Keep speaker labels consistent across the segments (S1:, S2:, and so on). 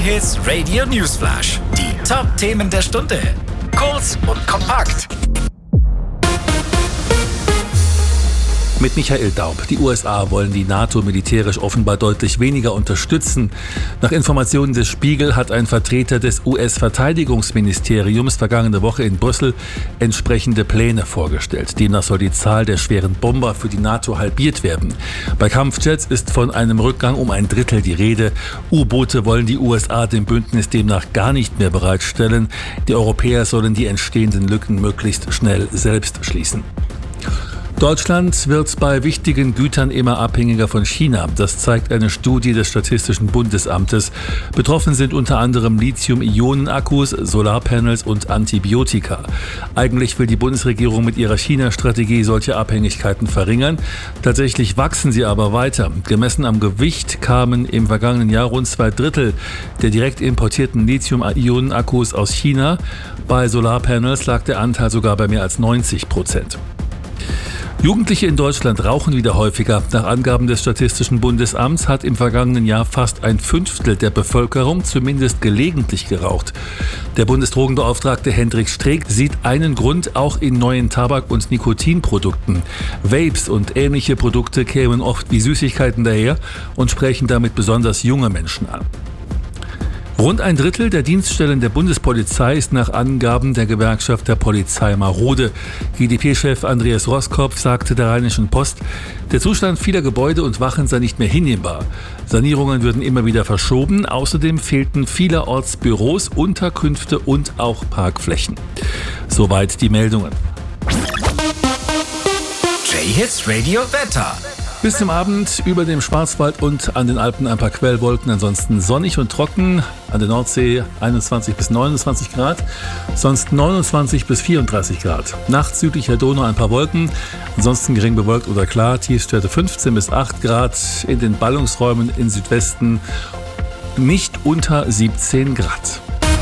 S1: J-Hits Radio Newsflash. Die Top-Themen der Stunde. Kurz und kompakt.
S2: Mit Michael Daub. Die USA wollen die NATO militärisch offenbar deutlich weniger unterstützen. Nach Informationen des Spiegel hat ein Vertreter des US-Verteidigungsministeriums vergangene Woche in Brüssel entsprechende Pläne vorgestellt. Demnach soll die Zahl der schweren Bomber für die NATO halbiert werden. Bei Kampfjets ist von einem Rückgang um 1/3 die Rede. U-Boote wollen die USA dem Bündnis demnach gar nicht mehr bereitstellen. Die Europäer sollen die entstehenden Lücken möglichst schnell selbst schließen. Deutschland wird bei wichtigen Gütern immer abhängiger von China. Das zeigt eine Studie des Statistischen Bundesamtes. Betroffen sind unter anderem Lithium-Ionen-Akkus, Solarpanels und Antibiotika. Eigentlich will die Bundesregierung mit ihrer China-Strategie solche Abhängigkeiten verringern. Tatsächlich wachsen sie aber weiter. Gemessen am Gewicht kamen im vergangenen Jahr rund 2/3 der direkt importierten Lithium-Ionen-Akkus aus China. Bei Solarpanels lag der Anteil sogar bei mehr als 90%. Jugendliche in Deutschland rauchen wieder häufiger. Nach Angaben des Statistischen Bundesamts hat im vergangenen Jahr fast 1/5 der Bevölkerung zumindest gelegentlich geraucht. Der Bundesdrogenbeauftragte Hendrik Streeck sieht einen Grund auch in neuen Tabak- und Nikotinprodukten. Vapes und ähnliche Produkte kämen oft wie Süßigkeiten daher und sprechen damit besonders junge Menschen an. Rund 1/3 der Dienststellen der Bundespolizei ist nach Angaben der Gewerkschaft der Polizei marode. GdP-Chef Andreas Roskopf sagte der Rheinischen Post, der Zustand vieler Gebäude und Wachen sei nicht mehr hinnehmbar. Sanierungen würden immer wieder verschoben. Außerdem fehlten vielerorts Büros, Unterkünfte und auch Parkflächen. Soweit die Meldungen.
S1: J-Hits Radio Wetter.
S2: Bis zum Abend über dem Schwarzwald und an den Alpen ein paar Quellwolken, ansonsten sonnig und trocken, an der Nordsee 21 bis 29 Grad, sonst 29 bis 34 Grad. Nachts südlich der Donau ein paar Wolken, ansonsten gering bewölkt oder klar, Tiefstwerte 15 bis 8 Grad, in den Ballungsräumen im Südwesten nicht unter 17 Grad.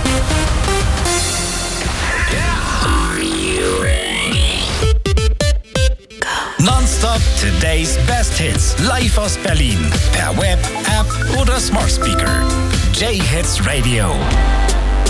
S1: Nonstop Today's Best Hits. Live aus Berlin. Per Web, App oder Smart Speaker. J-Hits Radio.